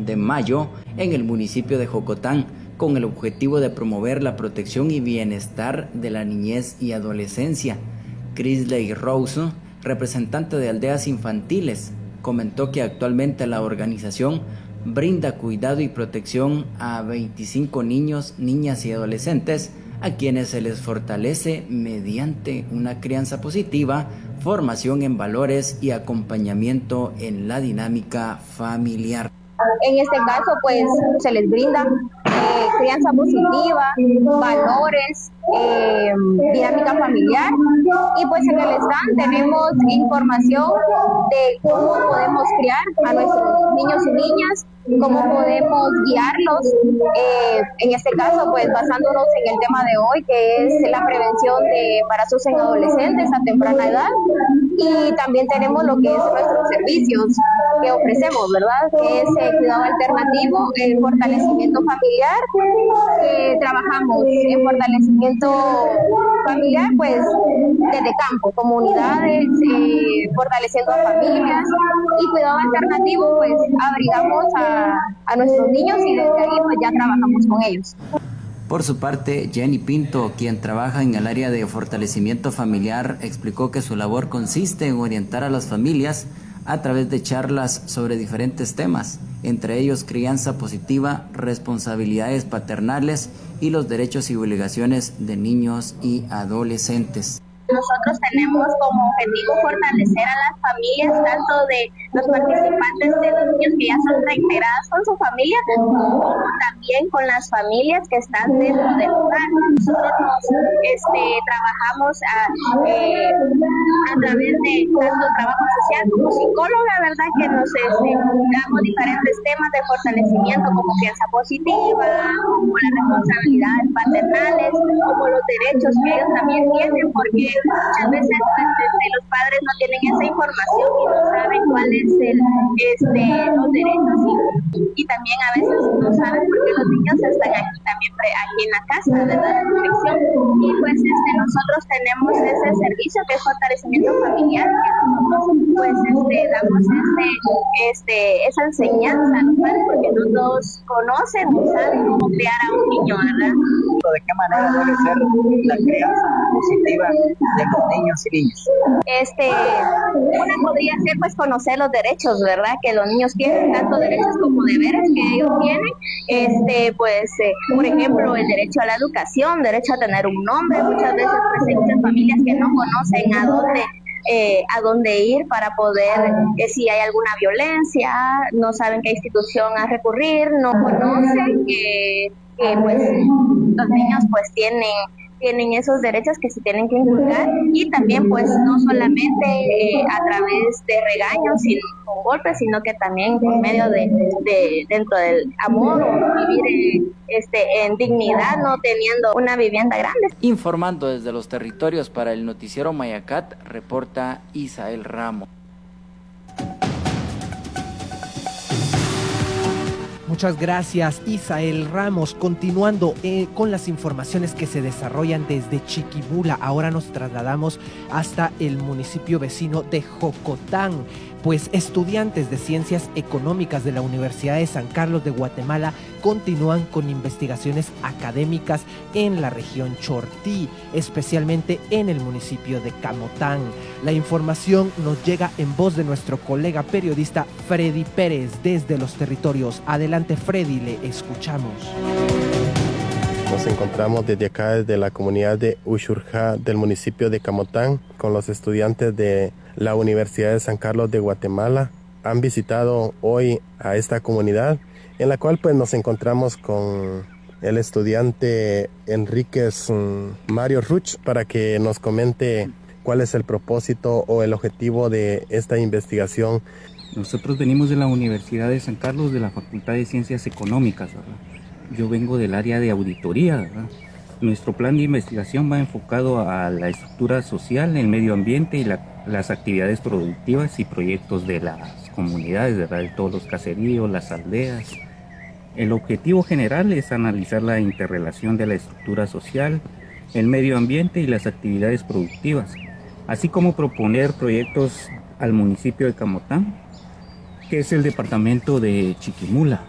de mayo en el municipio de Jocotán, con el objetivo de promover la protección y bienestar de la niñez y adolescencia. Crisley Rose, representante de Aldeas Infantiles, comentó que actualmente la organización brinda cuidado y protección a 25 niños, niñas y adolescentes, a quienes se les fortalece mediante una crianza positiva, formación en valores y acompañamiento en la dinámica familiar. En este caso, pues, se les brinda crianza positiva, valores, dinámica familiar, y pues en el stand tenemos información de cómo podemos criar a nuestros niños y niñas, cómo podemos guiarlos, en este caso pues basándonos en el tema de hoy, que es la prevención de embarazos en adolescentes a temprana edad, y también tenemos lo que es nuestros servicios que ofrecemos, ¿verdad? Que es cuidado alternativo, el fortalecimiento familiar, que trabajamos en fortalecimiento familiar pues desde campo, comunidades, fortaleciendo a familias, y cuidado alternativo pues abrigamos a nuestros niños y desde ahí pues ya trabajamos con ellos. Por su parte, Jenny Pinto, quien trabaja en el área de fortalecimiento familiar, explicó que su labor consiste en orientar a las familias a través de charlas sobre diferentes temas, entre ellos crianza positiva, responsabilidades paternales y los derechos y obligaciones de niños y adolescentes. Nosotros tenemos como objetivo fortalecer a las familias, tanto de los participantes de los niños que ya son reintegrados con su familia, como también con las familias que están dentro del hogar. Nosotros trabajamos a través de tanto trabajo social como psicóloga, ¿verdad? Que nos damos diferentes temas de fortalecimiento como crianza positiva, como las responsabilidades paternales, como los derechos que ellos también tienen, porque muchas veces los padres no tienen esa información y no saben cuáles los derechos, y también a veces no saben por qué los niños están aquí en la casa, ¿verdad? De protección. Y pues nosotros tenemos ese servicio que es fortalecimiento familiar, que nosotros pues damos esa enseñanza a los padres, porque no todos conocen o saben cómo criar a un niño, ¿verdad? ¿De qué manera debe ser la crianza positiva de los niños y niñas? Una podría ser pues conocer los derechos, ¿verdad? Que los niños tienen, tanto derechos como deberes que ellos tienen. Por ejemplo, el derecho a la educación, derecho a tener un nombre. Muchas veces pues hay muchas familias que no conocen a dónde ir para poder, si hay alguna violencia, no saben qué institución a recurrir, no conocen que pues los niños pues tienen esos derechos que se tienen que inculcar, y también pues no solamente a través de regaños y con golpes, sino que también por medio de dentro del amor, o vivir en dignidad, no teniendo una vivienda grande. Informando desde los territorios para el noticiero Mayacat, reporta Isael Ramos. Muchas gracias, Isael Ramos. Continuando con las informaciones que se desarrollan desde Chiquibula, ahora nos trasladamos hasta el municipio vecino de Jocotán, pues estudiantes de Ciencias Económicas de la Universidad de San Carlos de Guatemala continúan con investigaciones académicas en la región Chortí, especialmente en el municipio de Camotán. La información nos llega en voz de nuestro colega periodista Freddy Pérez desde los territorios. Adelante, Freddy, le escuchamos. Nos encontramos desde acá, desde la comunidad de Uxurjá del municipio de Camotán, con los estudiantes de la Universidad de San Carlos de Guatemala. Han visitado hoy a esta comunidad, en la cual pues nos encontramos con el estudiante Enríquez Mario Ruch para que nos comente cuál es el propósito o el objetivo de esta investigación. Nosotros venimos de la Universidad de San Carlos, de la Facultad de Ciencias Económicas, ¿verdad? Yo vengo del área de auditoría, ¿verdad? Nuestro plan de investigación va enfocado a la estructura social, el medio ambiente y las actividades productivas y proyectos de las comunidades, ¿verdad? De todos los caseríos, las aldeas. El objetivo general es analizar la interrelación de la estructura social, el medio ambiente y las actividades productivas, así como proponer proyectos al municipio de Camotán, que es el departamento de Chiquimula,